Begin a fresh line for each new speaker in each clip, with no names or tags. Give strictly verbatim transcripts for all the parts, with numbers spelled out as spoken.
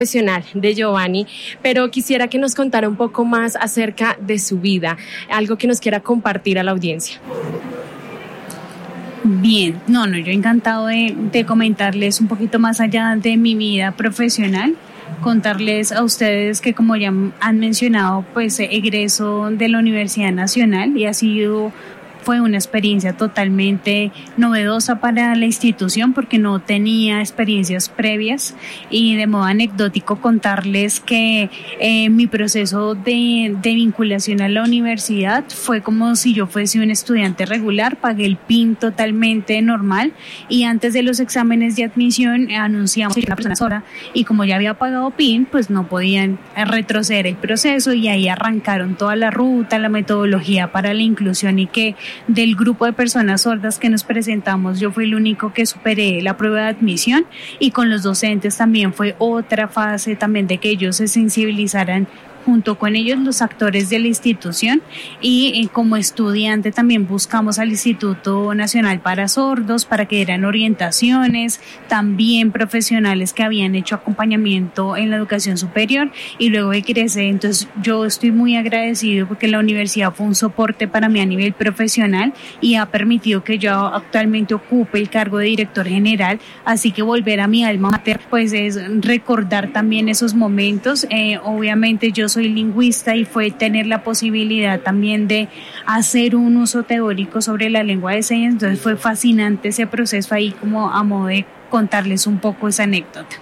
profesional de Giovanni, pero quisiera que nos contara un poco más acerca de su vida, algo que nos quiera compartir a la audiencia.
Bien, no, no, yo encantado de, de comentarles un poquito más allá de mi vida profesional, contarles a ustedes que, como ya han mencionado, pues egreso de la Universidad Nacional y ha sido fue una experiencia totalmente novedosa para la institución porque no tenía experiencias previas, y de modo anecdótico contarles que eh, mi proceso de, de vinculación a la universidad fue como si yo fuese un estudiante regular. Pagué el P I N totalmente normal y antes de los exámenes de admisión anunciamos que era una persona sorda, y como ya había pagado P I N pues no podían retroceder el proceso, y ahí arrancaron toda la ruta, la metodología para la inclusión, y que del grupo de personas sordas que nos presentamos yo fui el único que superé la prueba de admisión, y con los docentes también fue otra fase también de que ellos se sensibilizaran junto con ellos, los actores de la institución, y eh, como estudiante también buscamos al Instituto Nacional para Sordos para que dieran orientaciones, también profesionales que habían hecho acompañamiento en la educación superior, y luego egresé. Entonces yo estoy muy agradecido porque la universidad fue un soporte para mí a nivel profesional y ha permitido que yo actualmente ocupe el cargo de director general, así que volver a mi alma mater pues es recordar también esos momentos. Eh, obviamente yo soy lingüista y fue tener la posibilidad también de hacer un uso teórico sobre la lengua de señas, entonces fue fascinante ese proceso ahí, como a modo de contarles un poco esa anécdota.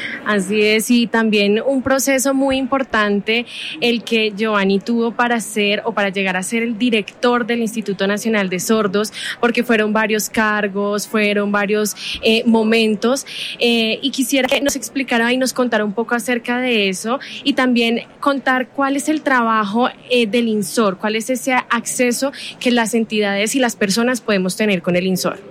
Así es, y también un proceso muy importante el que Giovanni tuvo para ser o para llegar a ser el director del Instituto Nacional de Sordos, porque fueron varios cargos, fueron varios eh, momentos, eh, y quisiera que nos explicara y nos contara un poco acerca de eso, y también contar cuál es el trabajo eh, del INSOR, cuál es ese acceso que las entidades y las personas podemos tener con el INSOR.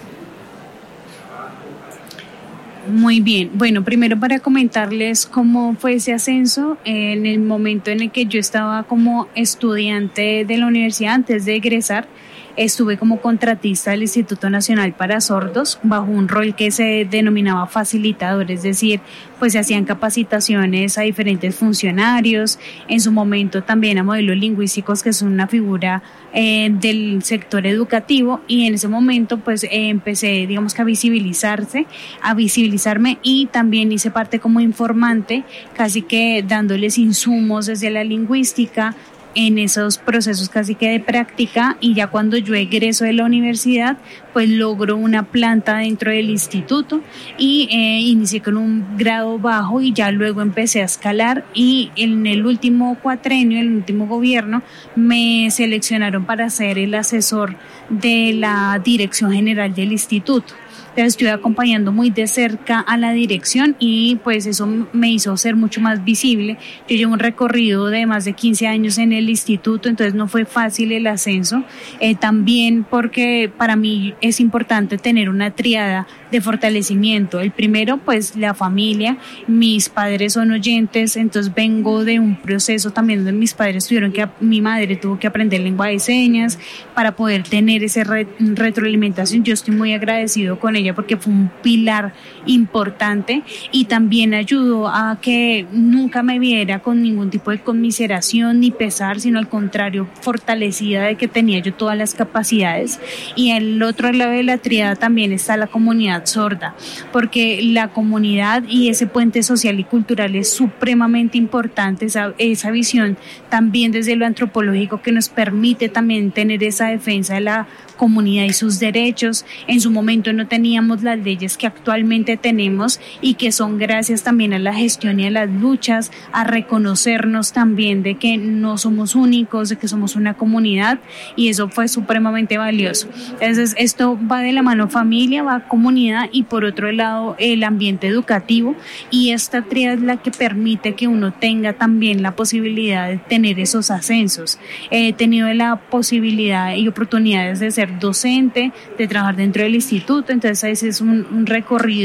Muy bien, bueno, primero para comentarles cómo fue ese ascenso. En el momento en el que yo estaba como estudiante de la universidad, antes de egresar, estuve como contratista del Instituto Nacional para Sordos bajo un rol que se denominaba facilitador, es decir, pues se hacían capacitaciones a diferentes funcionarios, en su momento también a modelos lingüísticos, que son una figura eh, del sector educativo, y en ese momento pues eh, empecé, digamos que a visibilizarse, a visibilizarme, y también hice parte como informante, casi que dándoles insumos desde la lingüística en esos procesos casi que de práctica, y ya cuando yo egreso de la universidad pues logro una planta dentro del instituto y eh, inicié con un grado bajo y ya luego empecé a escalar, y en el último cuatrenio, en el último gobierno, me seleccionaron para ser el asesor de la dirección general del instituto. Estoy acompañando muy de cerca a la dirección y pues eso me hizo ser mucho más visible. Yo llevo un recorrido de más de quince años en el instituto, entonces no fue fácil el ascenso. Eh, también porque para mí es importante tener una tríada de fortalecimiento. El primero, pues la familia. Mis padres son oyentes, entonces vengo de un proceso también donde mis padres tuvieron que, mi madre tuvo que aprender lengua de señas para poder tener esa re, retroalimentación. Yo estoy muy agradecido con ella porque fue un pilar importante y también ayudó a que nunca me viera con ningún tipo de conmiseración ni pesar, sino al contrario, fortalecida de que tenía yo todas las capacidades. Y al otro lado de la tríada también está la comunidad sorda, porque la comunidad y ese puente social y cultural es supremamente importante, esa, esa visión también desde lo antropológico que nos permite también tener esa defensa de la comunidad y sus derechos. En su momento no teníamos las leyes que actualmente tenemos y que son gracias también a la gestión y a las luchas, a reconocernos también de que no somos únicos, de que somos una comunidad, y eso fue supremamente valioso. Entonces esto va de la mano familia, va comunidad y por otro lado el ambiente educativo, y esta tríada es la que permite que uno tenga también la posibilidad de tener esos ascensos. He tenido la posibilidad y oportunidades de ser docente, de trabajar dentro del instituto, entonces ese es un, un recorrido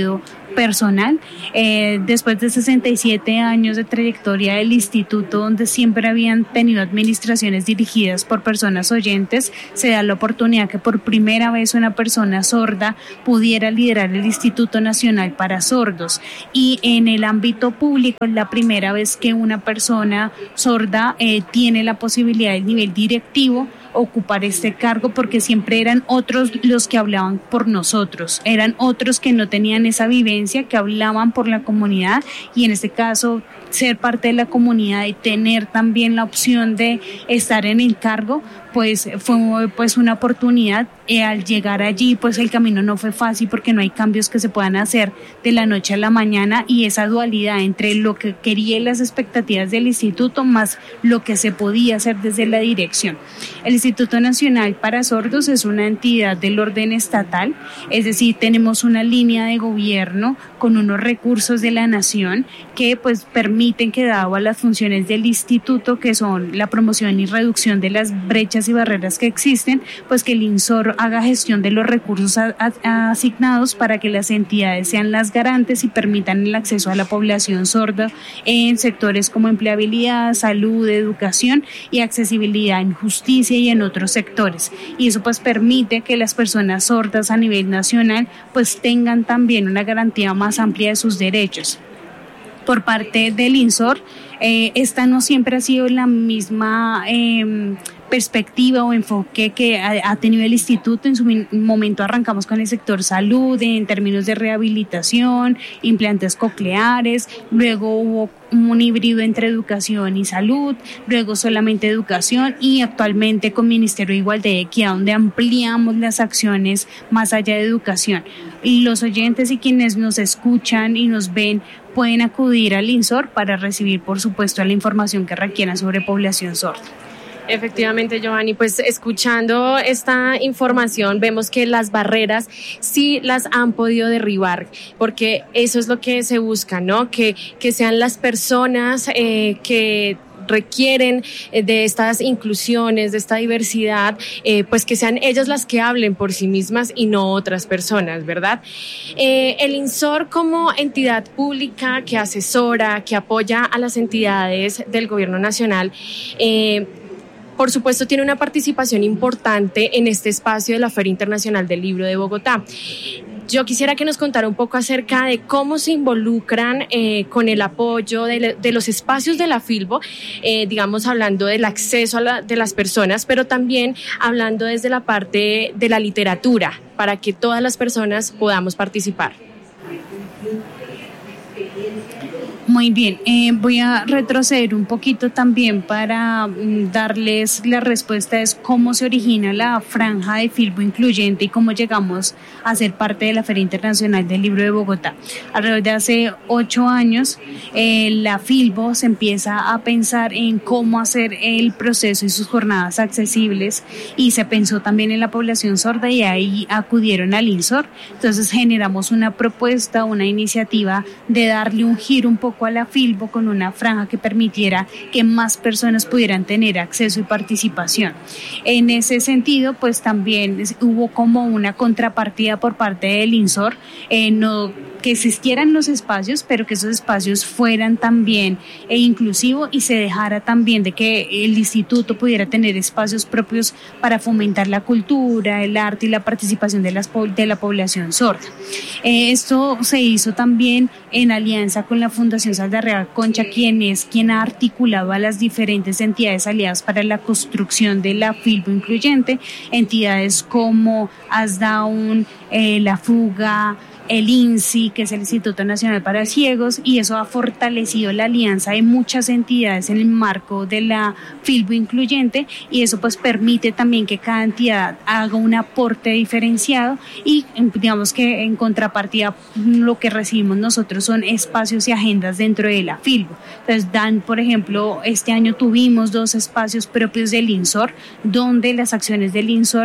personal. Eh, después de sesenta y siete años de trayectoria del instituto, donde siempre habían tenido administraciones dirigidas por personas oyentes, se da la oportunidad que por primera vez una persona sorda pudiera liderar el Instituto Nacional para Sordos. Y en el ámbito público es la primera vez que una persona sorda eh, tiene la posibilidad del nivel directivo ocupar este cargo, porque siempre eran otros los que hablaban por nosotros, eran otros que no tenían esa vivencia, que hablaban por la comunidad, y en este caso ser parte de la comunidad y tener también la opción de estar en el cargo, pues fue pues una oportunidad. Eh, al llegar allí, pues el camino no fue fácil, porque no hay cambios que se puedan hacer de la noche a la mañana, y esa dualidad entre lo que quería y las expectativas del instituto más lo que se podía hacer desde la dirección. El Instituto Nacional para Sordos es una entidad del orden estatal, es decir, tenemos una línea de gobierno con unos recursos de la nación que pues permiten que, dado a las funciones del instituto, que son la promoción y reducción de las brechas y barreras que existen, pues que el INSOR haga gestión de los recursos a, a, asignados para que las entidades sean las garantes y permitan el acceso a la población sorda en sectores como empleabilidad, salud, educación y accesibilidad en justicia y en otros sectores. Y eso pues permite que las personas sordas a nivel nacional pues tengan también una garantía más amplia de sus derechos. Por parte del INSOR, eh, esta no siempre ha sido la misma eh, perspectiva o enfoque que ha, ha tenido el instituto. En su momento arrancamos con el sector salud en términos de rehabilitación, implantes cocleares, luego hubo un híbrido entre educación y salud, luego solamente educación, y actualmente con Ministerio de Igualdad y Equidad, donde ampliamos las acciones más allá de educación. Y los oyentes y quienes nos escuchan y nos ven pueden acudir al INSOR para recibir, por supuesto, la información que requieran sobre población sorda.
Efectivamente, Giovanni, pues escuchando esta información vemos que las barreras sí las han podido derribar, porque eso es lo que se busca, ¿no? Que, que sean las personas eh, que requieren de estas inclusiones, de esta diversidad, eh, pues que sean ellas las que hablen por sí mismas y no otras personas, ¿verdad? Eh, el INSOR, como entidad pública que asesora, que apoya a las entidades del gobierno nacional, eh, por supuesto, tiene una participación importante en este espacio de la Feria Internacional del Libro de Bogotá. Yo quisiera que nos contara un poco acerca de cómo se involucran eh, con el apoyo de, de los espacios de la Filbo, eh, digamos, hablando del acceso a la, de las personas, pero también hablando desde la parte de la literatura, para que todas las personas podamos participar.
Muy bien, eh, voy a retroceder un poquito también para mm, darles la respuesta de cómo se origina la franja de Filbo incluyente y cómo llegamos a ser parte de la Feria Internacional del Libro de Bogotá. Alrededor de hace ocho años, eh, la Filbo se empieza a pensar en cómo hacer el proceso y sus jornadas accesibles, y se pensó también en la población sorda, y ahí acudieron al INSOR. Entonces generamos una propuesta, una iniciativa de darle un giro un poco a la Filbo con una franja que permitiera que más personas pudieran tener acceso y participación. En ese sentido, pues también hubo como una contrapartida por parte del INSOR, eh, no que existieran los espacios, pero que esos espacios fueran también eh, inclusivos, y se dejara también de que el instituto pudiera tener espacios propios para fomentar la cultura, el arte y la participación de, las, de la población sorda. Eh, esto se hizo también en alianza con la Fundación Saldarriaga Concha, quien es quien ha articulado a las diferentes entidades aliadas para la construcción de la Filbo incluyente, entidades como ASDAUN, eh, La Fuga, el INSI, que es el Instituto Nacional para Ciegos, y eso ha fortalecido la alianza de muchas entidades en el marco de la Filbo incluyente, y eso pues permite también que cada entidad haga un aporte diferenciado, y digamos que en contrapartida lo que recibimos nosotros son espacios y agendas dentro de la Filbo. Entonces dan, por ejemplo, este año tuvimos dos espacios propios del INSOR, donde las acciones del INSOR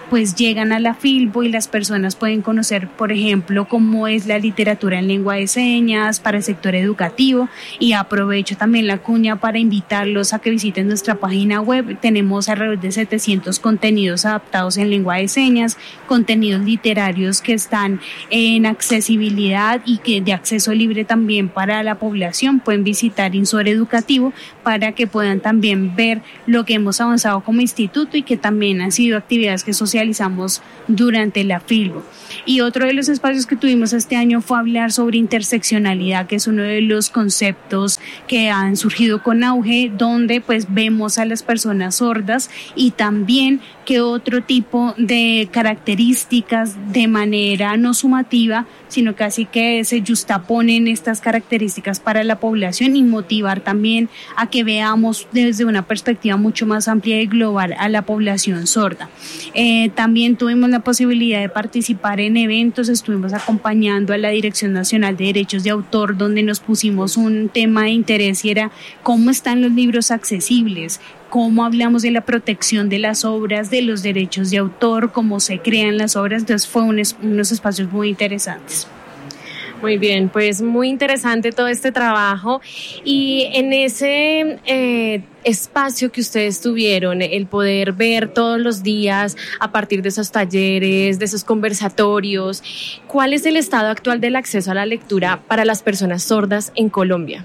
pues llegan a la Filbo y las personas pueden conocer, por ejemplo, cómo es la literatura en lengua de señas para el sector educativo, y aprovecho también la cuña para invitarlos a que visiten nuestra página web. Tenemos alrededor de setecientos contenidos adaptados en lengua de señas, contenidos literarios que están en accesibilidad y que de acceso libre también para la población. Pueden visitar Insor Educativo para que puedan también ver lo que hemos avanzado como instituto y que también han sido actividades que socializamos durante la Filbo. Y otro de los espacios que tuvimos este año fue hablar sobre interseccionalidad, que es uno de los conceptos que han surgido con auge, donde pues vemos a las personas sordas y también que otro tipo de características de manera no sumativa, sino casi que se justaponen estas características para la población, y motivar también a que veamos desde una perspectiva mucho más amplia y global a la población sorda. Eh, también tuvimos la posibilidad de participar en eventos, estuvimos acompañando a la Dirección Nacional de Derechos de Autor, donde nos pusimos un tema de interés y era cómo están los libros accesibles, cómo hablamos de la protección de las obras, de los derechos de autor, cómo se crean las obras. Entonces fue un, unos espacios muy interesantes.
Muy bien, pues muy interesante todo este trabajo, y en ese eh, espacio que ustedes tuvieron, el poder ver todos los días a partir de esos talleres, de esos conversatorios, ¿cuál es el estado actual del acceso a la lectura para las personas sordas en Colombia?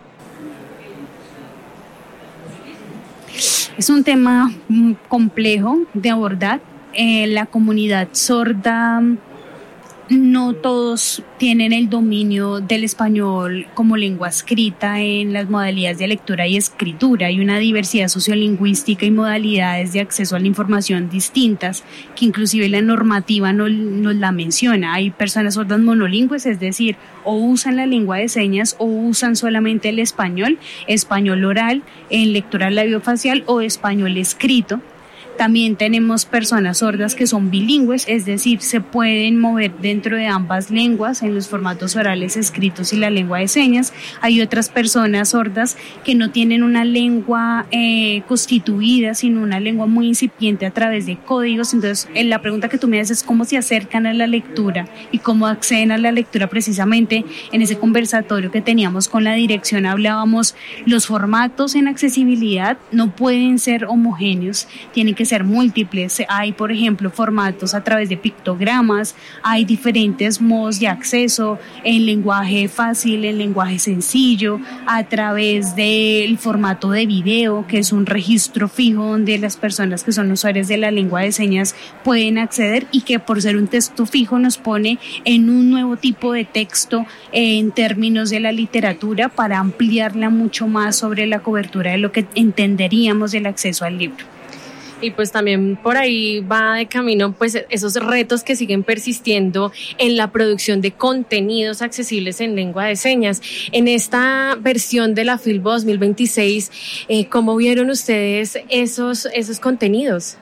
Es un tema complejo de abordar. Eh, la comunidad sorda, no todos tienen el dominio del español como lengua escrita en las modalidades de lectura y escritura. Hay una diversidad sociolingüística y modalidades de acceso a la información distintas, que inclusive la normativa no nos la menciona. Hay personas sordas monolingües, es decir, o usan la lengua de señas o usan solamente el español, español oral en lectura labiofacial o español escrito. También tenemos personas sordas que son bilingües, es decir, se pueden mover dentro de ambas lenguas en los formatos orales, escritos y la lengua de señas. Hay otras personas sordas que no tienen una lengua eh, constituida, sino una lengua muy incipiente a través de códigos. Entonces, eh, la pregunta que tú me haces es cómo se acercan a la lectura y cómo acceden a la lectura. Precisamente en ese conversatorio que teníamos con la dirección hablábamos, los formatos en accesibilidad no pueden ser homogéneos, tienen que ser múltiples. Hay, por ejemplo, formatos a través de pictogramas, hay diferentes modos de acceso en lenguaje fácil, en lenguaje sencillo, a través del formato de video, que es un registro fijo donde las personas que son usuarios de la lengua de señas pueden acceder, y que por ser un texto fijo nos pone en un nuevo tipo de texto en términos de la literatura para ampliarla mucho más sobre la cobertura de lo que entenderíamos del acceso al libro.
Y pues también por ahí va de camino pues esos retos que siguen persistiendo en la producción de contenidos accesibles en lengua de señas. En esta versión de la Filbo dos mil veintiséis, eh, ¿cómo vieron ustedes esos, esos contenidos?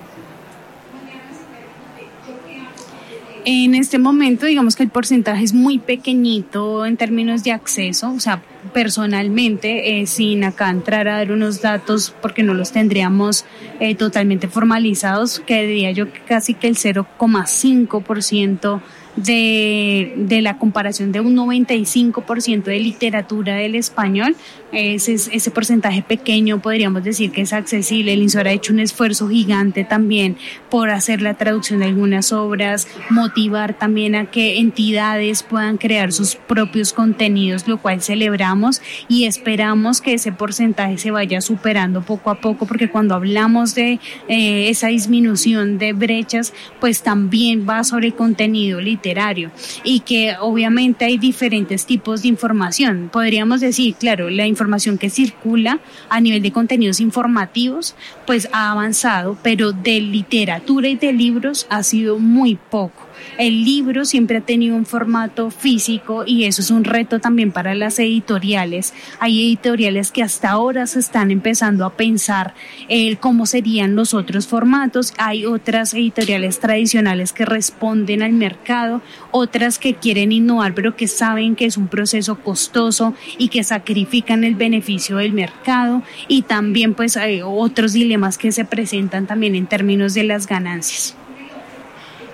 En este momento, digamos que el porcentaje es muy pequeñito en términos de acceso, o sea, personalmente, eh, sin acá entrar a dar unos datos porque no los tendríamos eh, totalmente formalizados, que diría yo que casi que el cero coma cinco por ciento de, de la comparación de un noventa y cinco por ciento de literatura del español. Ese, ese porcentaje pequeño podríamos decir que es accesible. El INSOR ha hecho un esfuerzo gigante también por hacer la traducción de algunas obras, motivar también a que entidades puedan crear sus propios contenidos, lo cual celebramos y esperamos que ese porcentaje se vaya superando poco a poco, porque cuando hablamos de eh, esa disminución de brechas, pues también va sobre el contenido literario, y que obviamente hay diferentes tipos de información. Podríamos decir, claro, la información que circula a nivel de contenidos informativos pues ha avanzado, pero de literatura y de libros ha sido muy poco. El libro siempre ha tenido un formato físico y eso es un reto también para las editoriales. Hay editoriales que hasta ahora se están empezando a pensar eh, cómo serían los otros formatos. Hay otras editoriales tradicionales que responden al mercado, otras que quieren innovar pero que saben que es un proceso costoso y que sacrifican el beneficio del mercado, y también pues hay otros dilemas que se presentan también en términos de las ganancias.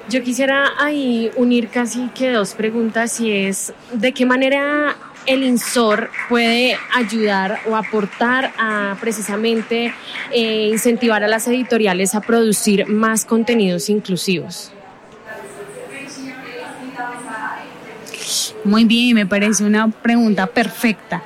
Yo quisiera ahí unir casi que dos preguntas, y es ¿de qué manera el INSOR puede ayudar o aportar a precisamente eh, incentivar a las editoriales a producir más contenidos inclusivos?
Muy bien, me parece una pregunta perfecta.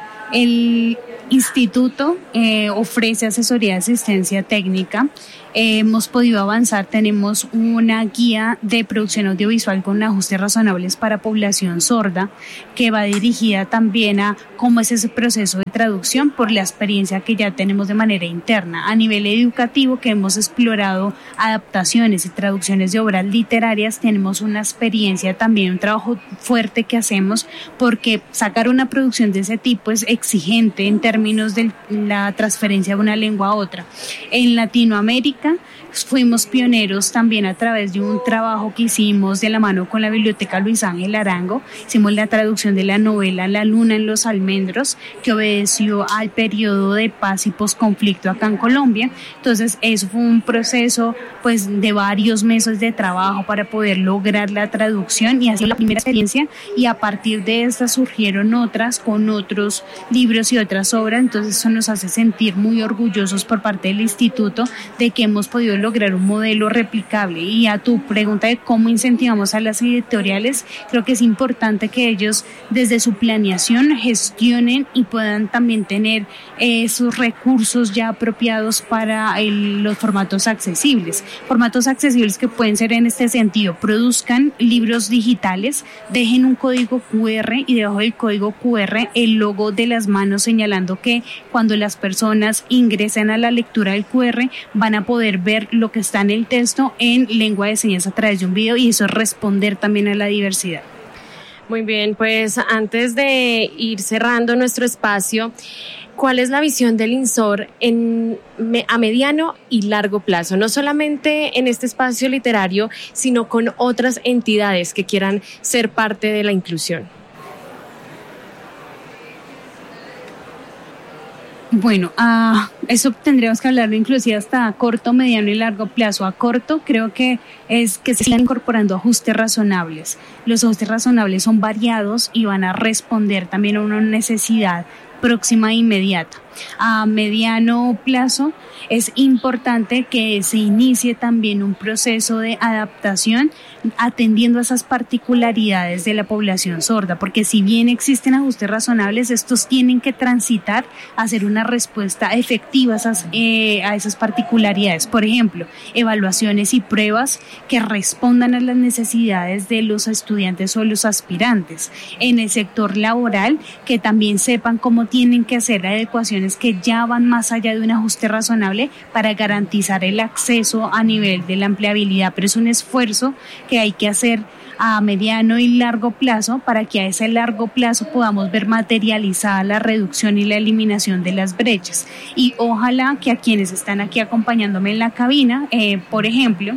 El instituto eh, ofrece asesoría de asistencia técnica. Eh, hemos podido avanzar, tenemos una guía de producción audiovisual con ajustes razonables para población sorda, que va dirigida también a cómo es ese proceso de traducción por la experiencia que ya tenemos de manera interna. A nivel educativo, que hemos explorado adaptaciones y traducciones de obras literarias, tenemos una experiencia también, un trabajo fuerte que hacemos, porque sacar una producción de ese tipo es exigente en términos de la transferencia de una lengua a otra. En Latinoamérica fuimos pioneros también a través de un trabajo que hicimos de la mano con la Biblioteca Luis Ángel Arango. Hicimos la traducción de la novela La luna en los almendros, que obedeció al periodo de paz y posconflicto acá en Colombia. Entonces eso fue un proceso pues de varios meses de trabajo para poder lograr la traducción, y así la primera experiencia, y a partir de esta surgieron otras con otros libros y otras obras. Entonces eso nos hace sentir muy orgullosos por parte del instituto de que hemos podido lograr un modelo replicable. Y a tu pregunta de cómo incentivamos a las editoriales, creo que es importante que ellos desde su planeación gestionen y puedan también tener eh, esos recursos ya apropiados para el, los formatos accesibles. Formatos accesibles que pueden ser en este sentido: produzcan libros digitales, dejen un código cu erre y debajo del código cu erre el logo de las manos, señalando que cuando las personas ingresen a la lectura del cu erre van a poder ver lo que está en el texto en lengua de señas a través de un video, y eso es responder también a la diversidad.
Muy bien, pues antes de ir cerrando nuestro espacio, ¿cuál es la visión del INSOR en, a mediano y largo plazo? No solamente en este espacio literario, sino con otras entidades que quieran ser parte de la inclusión.
Bueno, uh, eso tendríamos que hablarlo inclusive hasta a corto, mediano y largo plazo. A corto, creo que es que se sigan incorporando ajustes razonables. Los ajustes razonables son variados y van a responder también a una necesidad próxima e inmediata. A mediano plazo es importante que se inicie también un proceso de adaptación atendiendo a esas particularidades de la población sorda, porque si bien existen ajustes razonables, estos tienen que transitar a hacer una respuesta efectiva a esas, eh, a esas particularidades. Por ejemplo, evaluaciones y pruebas que respondan a las necesidades de los estudiantes o los aspirantes. En el sector laboral, que también sepan cómo tienen que hacer adecuaciones que ya van más allá de un ajuste razonable para garantizar el acceso a nivel de la empleabilidad, pero es un esfuerzo que hay que hacer a mediano y largo plazo para que a ese largo plazo podamos ver materializada la reducción y la eliminación de las brechas. Y ojalá que a quienes están aquí acompañándome en la cabina, eh, por ejemplo,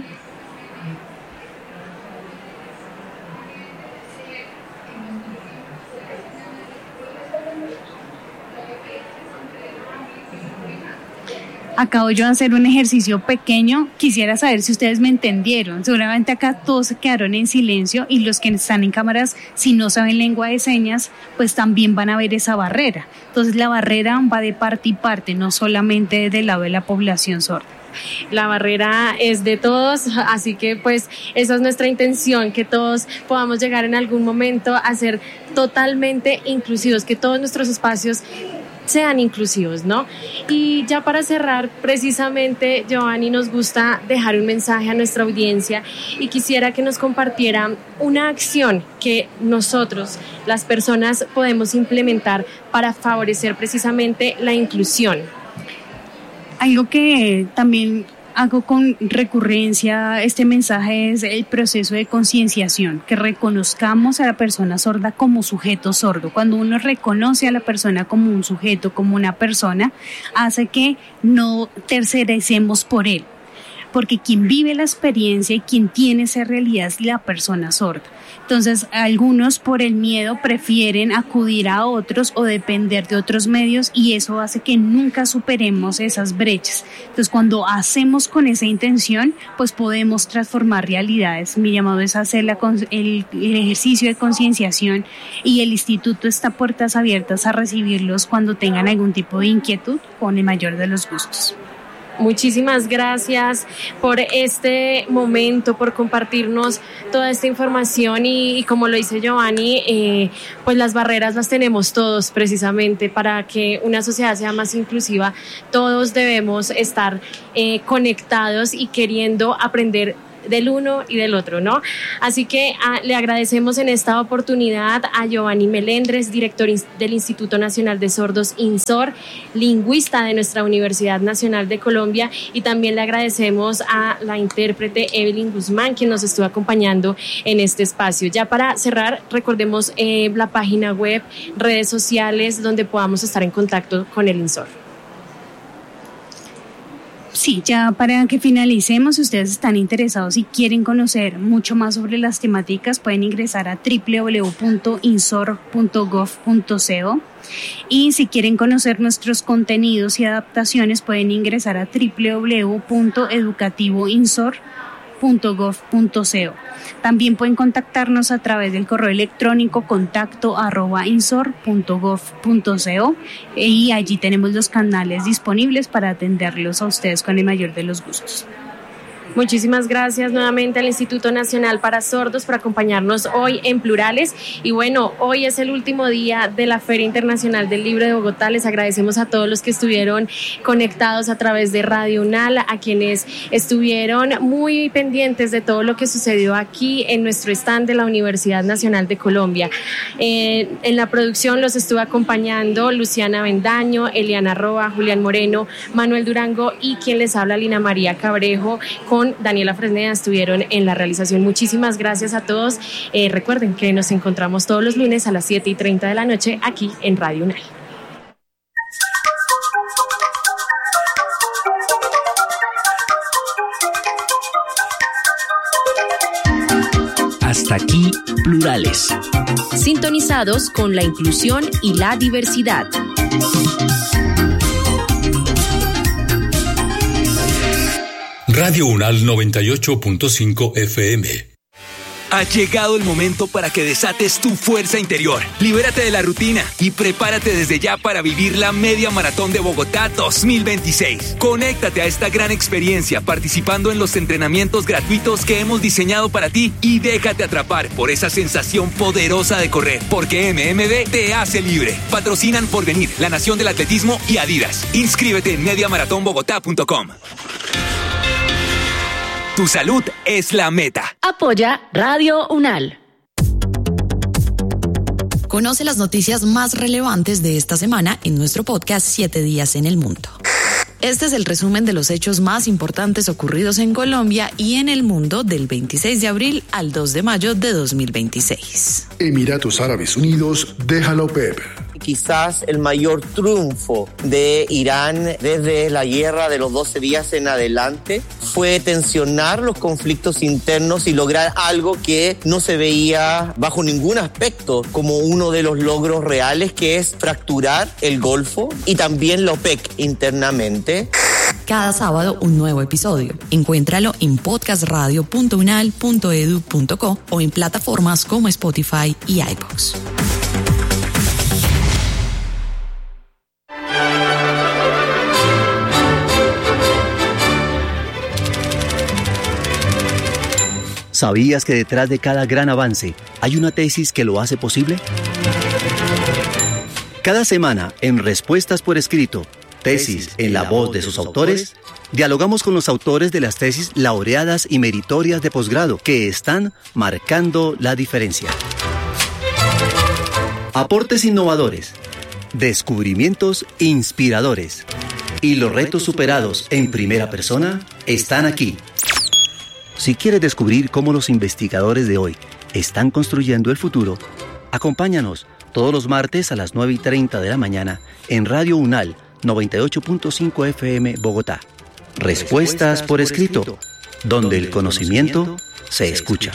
acabo yo de hacer un ejercicio pequeño. Quisiera saber si ustedes me entendieron. Seguramente acá todos se quedaron en silencio, y los que están en cámaras, si no saben lengua de señas, pues también van a ver esa barrera. Entonces la barrera va de parte y parte, no solamente del lado de la población sorda.
La barrera es de todos, así que pues esa es nuestra intención, que todos podamos llegar en algún momento a ser totalmente inclusivos, que todos nuestros espacios sean inclusivos, ¿no? Y ya para cerrar, precisamente, Giovanni, nos gusta dejar un mensaje a nuestra audiencia, y quisiera que nos compartiera una acción que nosotros, las personas, podemos implementar para favorecer precisamente la inclusión.
Algo que también hago con recurrencia este mensaje es el proceso de concienciación, que reconozcamos a la persona sorda como sujeto sordo. Cuando uno reconoce a la persona como un sujeto, como una persona, hace que no tercericemos por él. porque quien vive la experiencia y quien tiene esa realidad es la persona sorda. Entonces, algunos por el miedo prefieren acudir a otros o depender de otros medios y eso hace que nunca superemos esas brechas. Entonces, cuando hacemos con esa intención, pues podemos transformar realidades. Mi llamado es hacer la, el, el ejercicio de concienciación y el instituto está a puertas abiertas a recibirlos cuando tengan algún tipo de inquietud con el mayor de los gustos.
Muchísimas gracias por este momento, por compartirnos toda esta información y, y como lo dice Giovanni, eh, pues las barreras las tenemos todos precisamente para que una sociedad sea más inclusiva. Todos debemos estar eh, conectados y queriendo aprender del uno y del otro, ¿no? Así que a, le agradecemos en esta oportunidad a Giovanni Melendres, director del Instituto Nacional de Sordos INSOR, lingüista de nuestra Universidad Nacional de Colombia, y también le agradecemos a la intérprete Evelyn Guzmán, quien nos estuvo acompañando en este espacio. Ya para cerrar, recordemos eh, la página web, redes sociales, donde podamos estar en contacto con el INSOR.
Sí, ya para que finalicemos, si ustedes están interesados y quieren conocer mucho más sobre las temáticas, pueden ingresar a doble u doble u doble u punto insor punto gov punto co y si quieren conocer nuestros contenidos y adaptaciones, pueden ingresar a doble u doble u doble u punto educativo insor punto gov punto co. También pueden contactarnos a través del correo electrónico contacto arroba insor punto gov punto co y allí tenemos los canales disponibles para atenderlos a ustedes con el mayor de los gustos.
Muchísimas gracias nuevamente al Instituto Nacional para Sordos por acompañarnos hoy en Plurales. Y bueno, hoy es el último día de la Feria Internacional del Libro de Bogotá. Les agradecemos a todos los que estuvieron conectados a través de Radio UNAL, a quienes estuvieron muy pendientes de todo lo que sucedió aquí en nuestro stand de la Universidad Nacional de Colombia. Eh, en la producción los estuvo acompañando Luciana Bendaño, Eliana Roa, Julián Moreno, Manuel Durango y quien les habla, Lina María Cabrejo, con Daniela Fresneda estuvieron en la realización. Muchísimas gracias a todos. Eh, recuerden que nos encontramos todos los lunes a las siete y treinta de la noche aquí en Radio UNAL.
Hasta aquí Plurales.
Sintonizados con la inclusión y la diversidad.
Radio UNAL noventa y ocho punto cinco F M.
Ha llegado el momento para que desates tu fuerza interior. Libérate de la rutina y prepárate desde ya para vivir la Media Maratón de Bogotá dos mil veintiséis. Conéctate a esta gran experiencia participando en los entrenamientos gratuitos que hemos diseñado para ti y déjate atrapar por esa sensación poderosa de correr, porque M M D te hace libre. Patrocinan Porvenir, La Nación del Atletismo y Adidas. Inscríbete en media maratón bogotá punto com. Tu salud es la meta.
Apoya Radio UNAL.
Conoce las noticias más relevantes de esta semana en nuestro podcast Siete Días en el Mundo. Este es el resumen de los hechos más importantes ocurridos en Colombia y en el mundo del veintiséis de abril al dos de mayo de dos mil veintiséis.
Emiratos Árabes Unidos deja la OPEP.
Quizás el mayor triunfo de Irán desde la guerra de los doce días en adelante fue tensionar los conflictos internos y lograr algo que no se veía bajo ningún aspecto como uno de los logros reales, que es fracturar el Golfo y también la OPEC internamente.
Cada sábado un nuevo episodio. Encuéntralo en podcast radio punto unal punto edu punto co o en plataformas como Spotify y iVoox.
¿Sabías que detrás de cada gran avance hay una tesis que lo hace posible? Cada semana, en Respuestas por Escrito, Tesis en la voz de sus autores, dialogamos con los autores de las tesis laureadas y meritorias de posgrado que están marcando la diferencia. Aportes innovadores, descubrimientos inspiradores y los retos superados en primera persona están aquí. Si quieres descubrir cómo los investigadores de hoy están construyendo el futuro, acompáñanos todos los martes a las nueve y treinta de la mañana en Radio UNAL noventa y ocho punto cinco F M Bogotá. Respuestas por escrito, donde el conocimiento se escucha.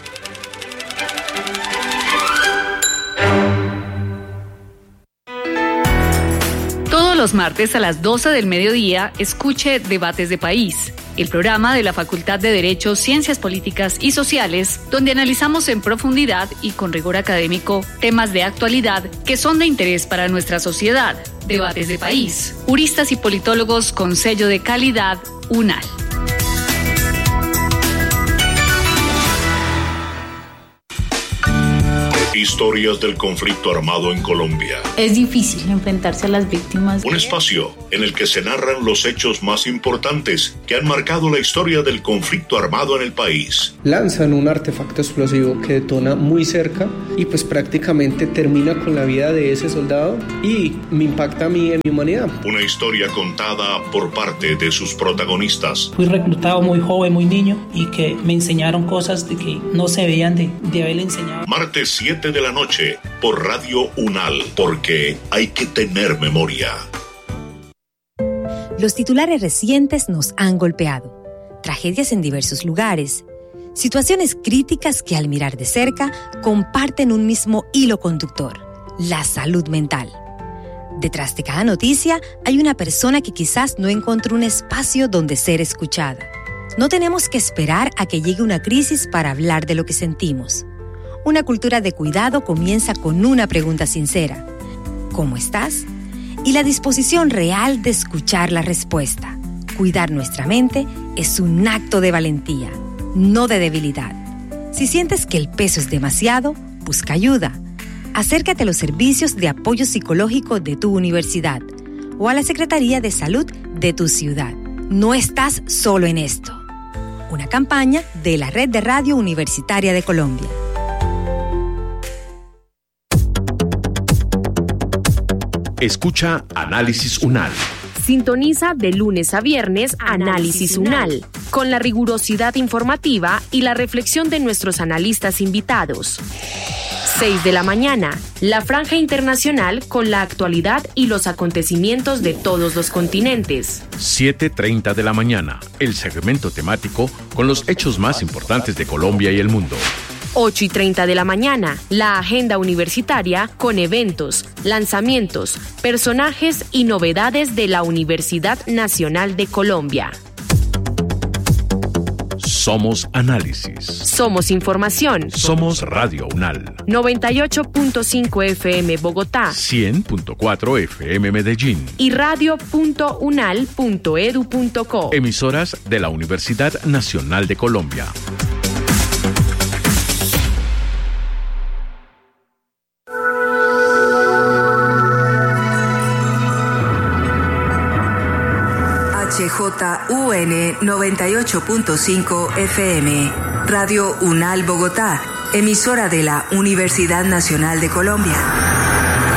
Todos los martes a las doce del mediodía, escuche Debates de País, el programa de la Facultad de Derecho, Ciencias Políticas y Sociales, donde analizamos en profundidad y con rigor académico temas de actualidad que son de interés para nuestra sociedad. Debates de País, juristas y politólogos con sello de calidad UNAL.
Historias del conflicto armado en Colombia.
Es difícil enfrentarse a las víctimas.
Un espacio en el que se narran los hechos más importantes que han marcado la historia del conflicto armado en el país.
Lanzan un artefacto explosivo que detona muy cerca y pues prácticamente termina con la vida de ese soldado y me impacta a mí en mi humanidad.
Una historia contada por parte de sus protagonistas.
Fui reclutado muy joven, muy niño y que me enseñaron cosas de que no se veían de, de haberle enseñado.
Martes siete de la noche por Radio UNAL, porque hay que tener memoria.
Los titulares recientes nos han golpeado. Tragedias en diversos lugares. Situaciones críticas que al mirar de cerca comparten un mismo hilo conductor: la salud mental. Detrás de cada noticia hay una persona que quizás no encontró un espacio donde ser escuchada. No tenemos que esperar a que llegue una crisis para hablar de lo que sentimos. Una cultura de cuidado comienza con una pregunta sincera: ¿cómo estás? Y la disposición real de escuchar la respuesta. Cuidar nuestra mente es un acto de valentía, no de debilidad. Si sientes que el peso es demasiado, busca ayuda. Acércate a los servicios de apoyo psicológico de tu universidad o a la Secretaría de Salud de tu ciudad. No estás solo en esto. Una campaña de la Red de Radio Universitaria de Colombia.
Escucha Análisis UNAL.
Sintoniza de lunes a viernes Análisis UNAL, con la rigurosidad informativa y la reflexión de nuestros analistas invitados. seis de la mañana, la franja internacional con la actualidad y los acontecimientos de todos los continentes.
siete treinta de la mañana, el segmento temático con los hechos más importantes de Colombia y el mundo.
ocho y treinta de la mañana, la agenda universitaria con eventos, lanzamientos, personajes y novedades de la Universidad Nacional de Colombia.
Somos análisis.
Somos información.
Somos Radio UNAL.
noventa y ocho punto cinco F M Bogotá.
cien punto cuatro F M Medellín.
Y radio punto unal punto edu punto co.
Emisoras de la Universidad Nacional de Colombia.
H J U N noventa y ocho punto cinco F M, Radio UNAL Bogotá, emisora de la Universidad Nacional de Colombia.